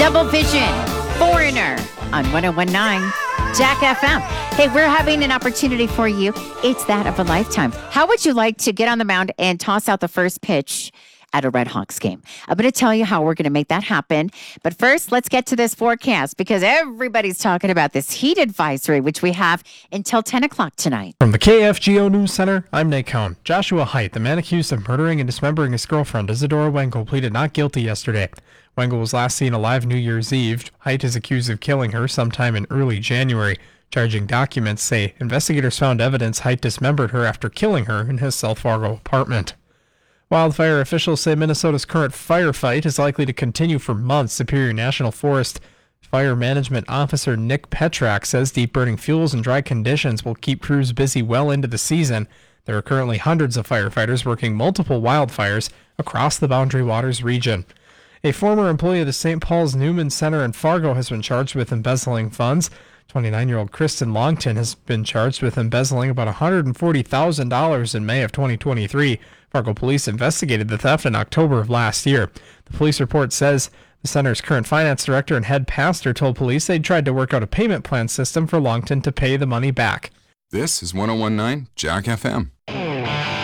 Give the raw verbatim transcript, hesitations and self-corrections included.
Double Vision, Foreigner on one oh one point nine Jack F M. Hey, we're having an opportunity for you. It's that of a lifetime. How would you like to get on the mound and toss out the first pitch at a Red Hawks game? I'm going to tell you how we're going to make that happen. But first, let's get to this forecast because everybody's talking about this heat advisory, which we have until ten o'clock tonight. From the K F G O News Center, I'm Nate Cohn. Joshua Haidt, the man accused of murdering and dismembering his girlfriend, Isadora Wengel, pleaded not guilty yesterday. Wengel was last seen alive New Year's Eve. Haidt is accused of killing her sometime in early January. Charging documents say investigators found evidence Haidt dismembered her after killing her in his South Fargo apartment. Wildfire officials say Minnesota's current firefight is likely to continue for months. Superior National Forest Fire Management Officer Nick Petrak says deep burning fuels and dry conditions will keep crews busy well into the season. There are currently hundreds of firefighters working multiple wildfires across the Boundary Waters region. A former employee of the Saint Paul's Newman Center in Fargo has been charged with embezzling funds. twenty-nine-year-old Kristen Longton has been charged with embezzling about one hundred forty thousand dollars in May of twenty twenty-three. Fargo police investigated the theft in October of last year. The police report says the center's current finance director and head pastor told police they tried to work out a payment plan system for Longton to pay the money back. This is one oh one point nine Jack F M.